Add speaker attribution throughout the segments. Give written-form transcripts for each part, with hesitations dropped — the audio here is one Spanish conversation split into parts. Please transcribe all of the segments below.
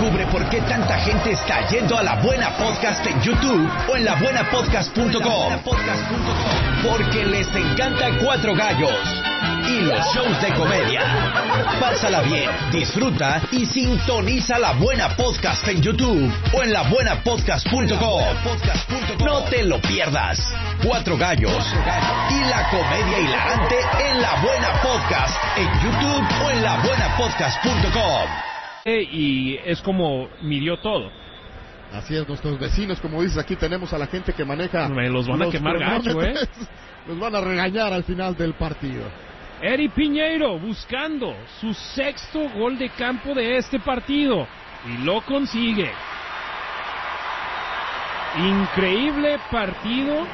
Speaker 1: Descubre por qué tanta gente está yendo a La Buena Podcast en YouTube o en labuenapodcast.com. Porque les encanta Cuatro Gallos y los shows de comedia. Pásala bien, disfruta y sintoniza La Buena Podcast en YouTube o en labuenapodcast.com. No te lo pierdas. Cuatro Gallos y la comedia hilarante en La Buena Podcast en YouTube o en labuenapodcast.com.
Speaker 2: Y es como midió todo.
Speaker 3: Así es, nuestros vecinos, como dices, aquí tenemos a la gente que maneja.
Speaker 2: Me los van a quemar gacho,
Speaker 3: Los van a regañar al final del partido.
Speaker 2: Eddie Piñeiro buscando su sexto gol de campo de este partido y lo consigue. Increíble partido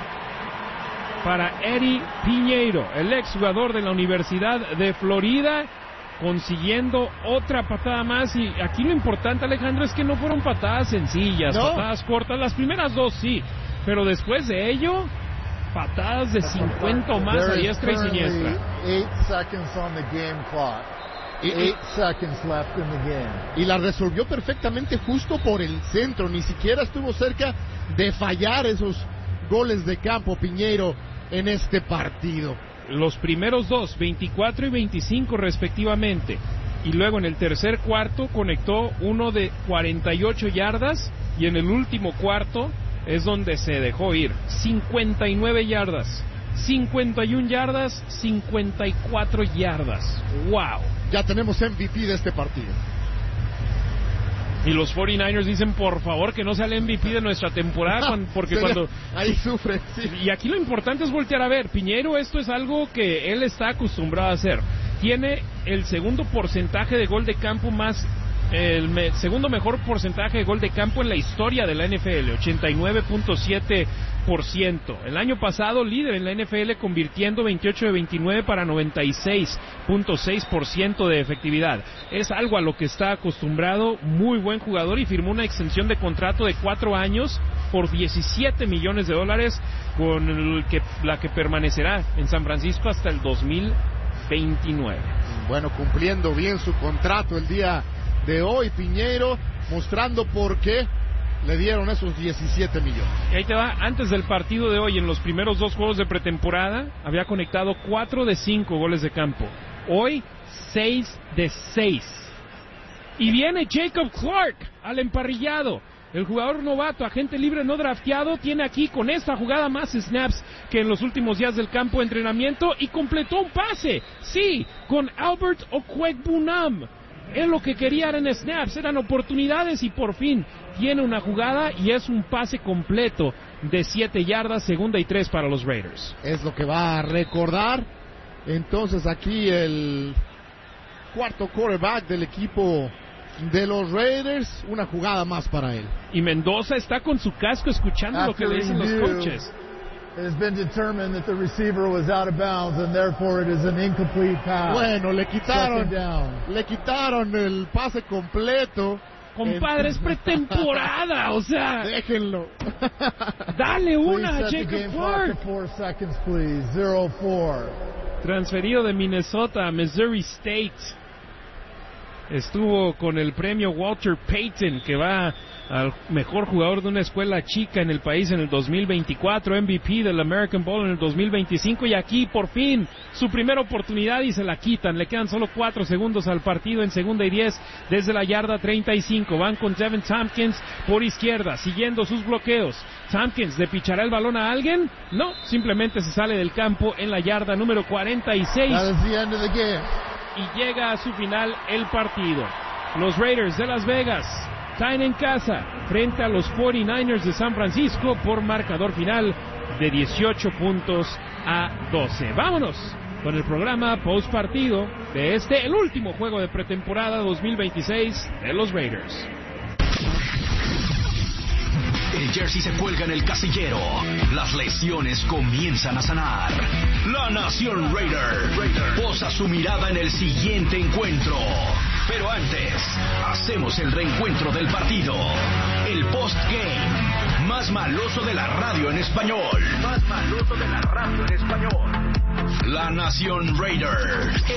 Speaker 2: para Eddie Piñeiro, el exjugador de la Universidad de Florida, consiguiendo otra patada más. Y aquí lo importante, Alejandro, es que no fueron patadas sencillas, ¿no? Patadas cortas, las primeras dos sí, pero después de ello, patadas de 50 o más a diestra y siniestra.
Speaker 4: 8 seconds on the game clock. 8 seconds left in the game.
Speaker 3: Y la resolvió perfectamente justo por el centro, ni siquiera estuvo cerca de fallar esos goles de campo Piñeiro en este partido.
Speaker 2: Los primeros dos, 24 y 25 respectivamente, y luego en el tercer cuarto conectó uno de 48 yardas y en el último cuarto es donde se dejó ir. 59 yardas, 51 yardas, 54 yardas. ¡Wow!
Speaker 3: Ya tenemos MVP de este partido.
Speaker 2: Y los 49ers dicen, por favor, que no sea el MVP de nuestra temporada, porque cuando...
Speaker 3: Ahí sufre, sí.
Speaker 2: Y aquí lo importante es voltear a ver. Piñeiro, esto es algo que él está acostumbrado a hacer. Tiene el segundo porcentaje de gol de campo más... segundo mejor porcentaje de gol de campo en la historia de la NFL, 89.7%. El año pasado líder en la NFL convirtiendo 28 de 29 para 96.6% de efectividad. Es algo a lo que está acostumbrado, muy buen jugador, y firmó una extensión de contrato de 4 años por $17 millones con la que permanecerá en San Francisco hasta el 2029.
Speaker 3: Bueno, cumpliendo bien su contrato el día de hoy, Piñeiro, mostrando por qué le dieron esos 17 millones.
Speaker 2: Y ahí te va, antes del partido de hoy, en los primeros dos juegos de pretemporada, había conectado 4 de 5 goles de campo. Hoy, 6 de 6. Y viene Jacob Clark al emparrillado. El jugador novato, agente libre no drafteado, tiene aquí con esta jugada más snaps que en los últimos días del campo de entrenamiento y completó un pase. Sí, con Albert Okwuegbunam. Él lo que quería eran snaps, eran oportunidades, y por fin tiene una jugada y es un pase completo de 7 yardas, segunda y 3 para los Raiders.
Speaker 3: Es lo que va a recordar entonces aquí el cuarto quarterback del equipo de los Raiders, una jugada más para él.
Speaker 2: Y Mendoza está con su casco escuchando lo que le dicen los coaches.
Speaker 4: It has been determined that the receiver was out of bounds and therefore it is an incomplete pass.
Speaker 3: Bueno, le quitaron el pase completo.
Speaker 2: Compadre, es pretemporada, o sea,
Speaker 3: déjenlo.
Speaker 2: Dale una a Jacob Clark.
Speaker 4: 4 seconds, please. 0-4.
Speaker 2: Transferido de Minnesota a Missouri State. Estuvo con el premio Walter Payton, que va al mejor jugador de una escuela chica en el país en el 2024, MVP del American Bowl en el 2025, y aquí por fin su primera oportunidad y se la quitan. Le quedan solo 4 segundos al partido en segunda y 10 desde la yarda 35. Van con Devin Tompkins por izquierda, siguiendo sus bloqueos. Tompkins, ¿le pichará el balón a alguien? No, simplemente se sale del campo en la yarda número 46.
Speaker 4: That is the end of the game.
Speaker 2: Y llega a su final el partido. Los Raiders de Las Vegas caen en casa frente a los 49ers de San Francisco por marcador final de 18-12. Vámonos con el programa post partido de el último juego de pretemporada 2026 de los Raiders.
Speaker 1: El jersey se cuelga en el casillero. Las lesiones comienzan a sanar. La Nación Raider posa su mirada en el siguiente encuentro. Pero antes, hacemos el reencuentro del partido. El post-game más maloso de la radio en español. La Nación Raider.